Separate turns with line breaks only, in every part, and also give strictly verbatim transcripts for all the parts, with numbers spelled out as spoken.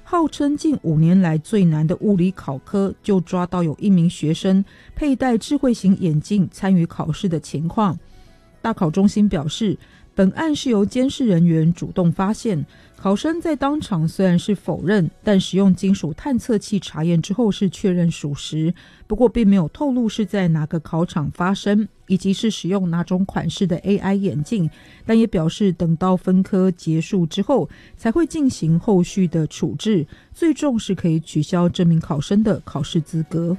号称近五年来最难的物理考科，就抓到有一名学生佩戴智慧型眼镜参与考试的情况。大考中心表示，本案是由监视人员主动发现，考生在当场虽然是否认，但使用金属探测器查验之后是确认属实，不过并没有透露是在哪个考场发生，以及是使用哪种款式的 A I 眼镜，但也表示等到分科结束之后才会进行后续的处置，最终是可以取消这名考生的考试资格。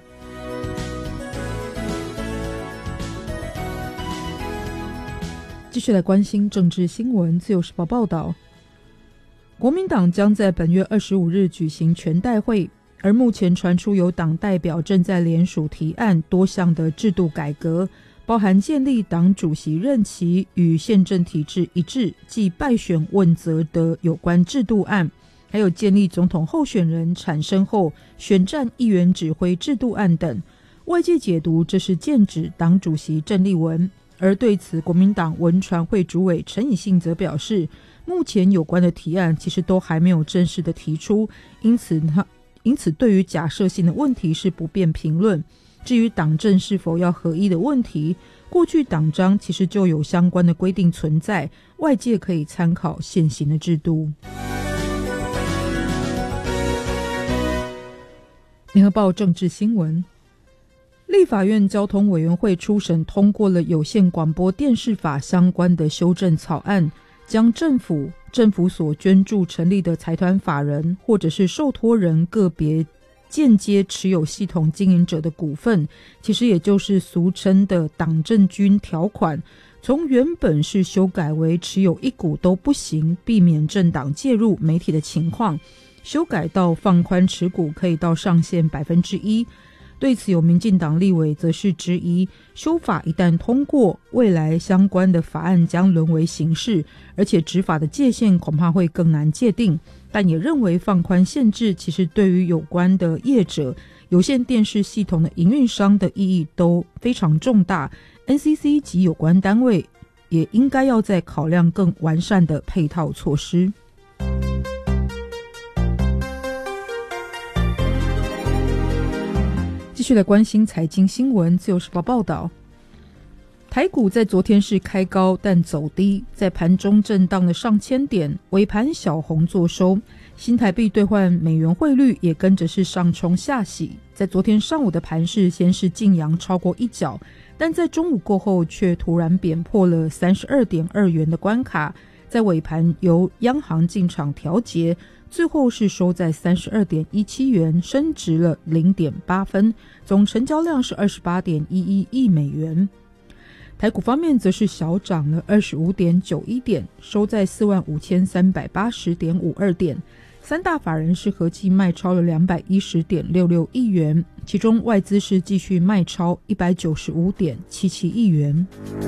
继续来关心政治新闻，自由时报报道，国民党将在本月二十五日举行全代会，而目前传出有党代表正在联署提案多项的制度改革，包含建立党主席任期与宪政体制一致即败选问责的有关制度案，还有建立总统候选人产生后选战议员指挥制度案等。外界解读这是剑指党主席郑丽文，而对此国民党文传会主委陈以信则表示，目前有关的提案其实都还没有正式的提出，因此他因此对于假设性的问题是不便评论。至于党政是否要合一的问题，过去党章其实就有相关的规定存在，外界可以参考现行的制度。联合报政治新闻，立法院交通委员会初审通过了有线广播电视法相关的修正草案，将政府政府所捐助成立的财团法人或者是受托人个别间接持有系统经营者的股份，其实也就是俗称的党政军条款，从原本是修改为持有一股都不行，避免政党介入媒体的情况，修改到放宽持股可以到上限百分之一。对此有民进党立委则是质疑，修法一旦通过，未来相关的法案将沦为刑事，而且执法的界限恐怕会更难界定，但也认为放宽限制其实对于有关的业者、有线电视系统的营运商的意义都非常重大， N C C 及有关单位也应该要再考量更完善的配套措施。继续来关心财经新闻，自由时报报道，台股在昨天是开高但走低，在盘中震荡了上千点，尾盘小红作收，新台币兑换美元汇率也跟着是上冲下洗，在昨天上午的盘势先是劲扬超过一角，但在中午过后却突然贬破了 三十二点二元的关卡，在尾盘由央行进场调节，最后是收在 三十二点一七元，升值了 零点八分，总成交量是 二十八点一一亿美元。台股方面则是小涨了 二十五点九一点，收在 四万五千三百八十点五二点，三大法人是合计卖超了 两百一十点六六亿元，其中外资是继续卖超 一百九十五点七七亿元。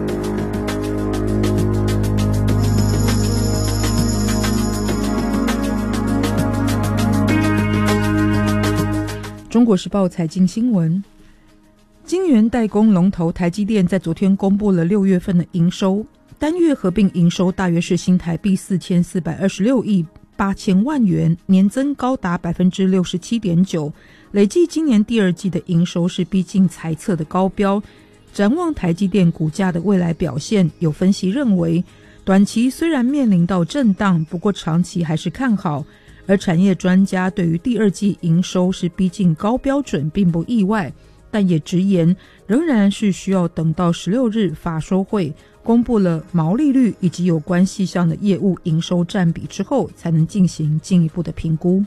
中国时报财经新闻，晶圆代工龙头台积电在昨天公布了六月份的营收，单月合并营收大约是新台币四千四百二十六亿八千万元，年增高达 百分之六十七点九， 累计今年第二季的营收是逼近财测的高标。展望台积电股价的未来表现，有分析认为，短期虽然面临到震荡，不过长期还是看好，而产业专家对于第二季营收是逼近高标准并不意外，但也直言仍然是需要等到十六日法说会公布了毛利率以及有关细项的业务营收占比之后，才能进行进一步的评估。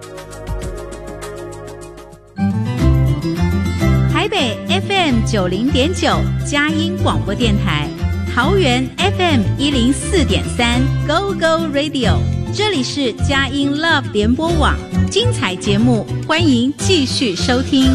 台北 F M 九零点九佳音广播电台，桃园 F M 一零四点三 Go Go Radio， 这里是佳音 Love 联播网，精彩节目欢迎继续收听。